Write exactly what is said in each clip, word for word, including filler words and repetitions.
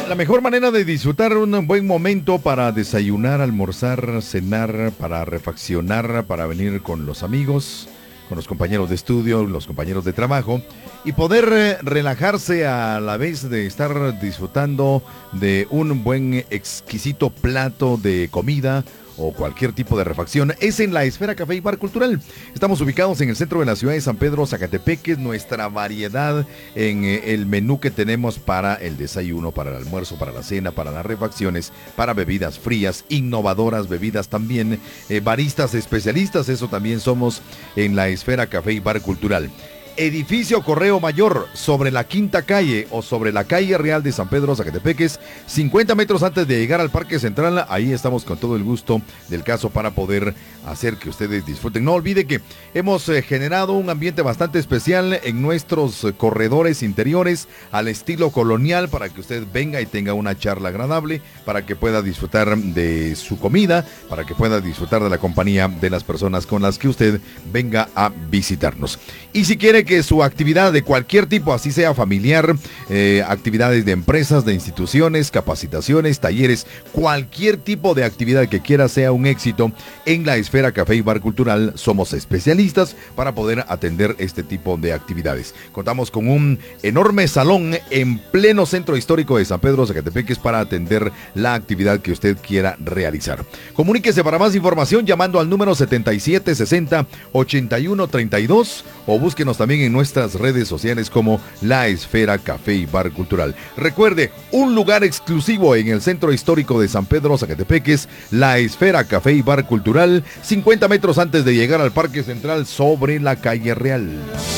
La mejor manera de disfrutar un buen momento para desayunar, almorzar, cenar, para refaccionar, para venir con los amigos, con los compañeros de estudio, los compañeros de trabajo y poder eh, relajarse a la vez de estar disfrutando de un buen exquisito plato de comida o cualquier tipo de refacción, es en la Esfera Café y Bar Cultural. Estamos ubicados en el centro de la ciudad de San Pedro, Zacatepeques. Nuestra variedad en eh, el menú que tenemos para el desayuno, para el almuerzo, para la cena, para las refacciones, para bebidas frías, innovadoras, bebidas también, eh, baristas especialistas, eso también somos en la Esfera Café y Bar Cultural. Edificio Correo Mayor, sobre la Quinta Calle o sobre la Calle Real de San Pedro, Zacatepeques, cincuenta metros antes de llegar al Parque Central. Ahí estamos con todo el gusto del caso para poder hacer que ustedes disfruten. No olvide que hemos eh, generado un ambiente bastante especial en nuestros eh, corredores interiores al estilo colonial para que usted venga y tenga una charla agradable, para que pueda disfrutar de su comida, para que pueda disfrutar de la compañía de las personas con las que usted venga a visitarnos. Y si quiere que su actividad de cualquier tipo, así sea familiar, eh, actividades de empresas, de instituciones, capacitaciones, talleres, cualquier tipo de actividad que quiera sea un éxito, en la Esfera Café y Bar Cultural somos especialistas para poder atender este tipo de actividades. Contamos con un enorme salón en pleno centro histórico de San Pedro, Zacatepeques, para atender la actividad que usted quiera realizar. Comuníquese para más información llamando al número setenta y siete sesenta ochenta y uno treinta y dos o búsquenos también en nuestras redes sociales como La Esfera Café y Bar Cultural. Recuerde, un lugar exclusivo en el centro histórico de San Pedro, Zacatepeques, La Esfera Café y Bar Cultural, cincuenta metros antes de llegar al Parque Central sobre la Calle Real.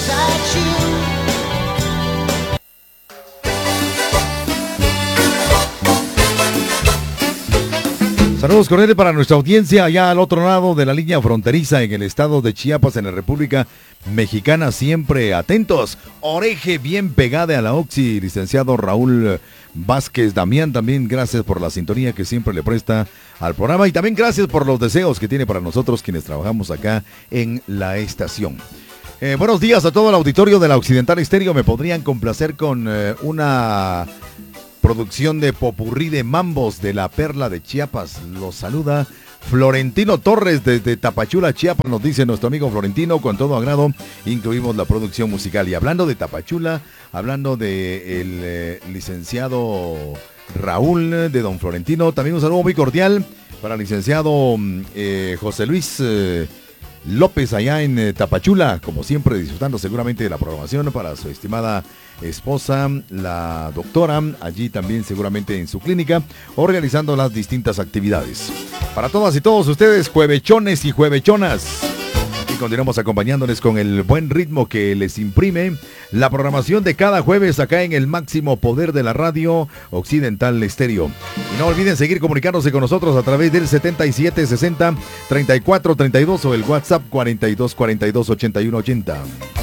Saludos cordiales para nuestra audiencia allá al otro lado de la línea fronteriza en el estado de Chiapas, en la República Mexicana. Siempre atentos, oreje bien pegada a la Oxy, licenciado Raúl Vázquez Damián. También gracias por la sintonía que siempre le presta al programa y también gracias por los deseos que tiene para nosotros quienes trabajamos acá en la estación. Eh, buenos días a todo el auditorio de la Occidental Estéreo. Me podrían complacer con eh, una producción de popurrí de mambos de la Perla de Chiapas. Los saluda Florentino Torres desde Tapachula, Chiapas. Nos dice nuestro amigo Florentino, con todo agrado incluimos la producción musical. Y hablando de Tapachula, hablando de el eh, licenciado Raúl, de don Florentino, también un saludo muy cordial para el licenciado eh, José Luis eh, López allá en eh, Tapachula, como siempre disfrutando seguramente de la programación, para su estimada esposa, la doctora, allí también seguramente en su clínica, organizando las distintas actividades. Para todas y todos ustedes, juevechones y juevechonas, y continuamos acompañándoles con el buen ritmo que les imprime la programación de cada jueves acá en el máximo poder de la radio Occidental Estéreo. Y no olviden seguir comunicándose con nosotros a través del setenta y siete sesenta treinta y cuatro treinta y dos o el WhatsApp cuarenta y dos cuarenta y dos ochenta y uno ochenta.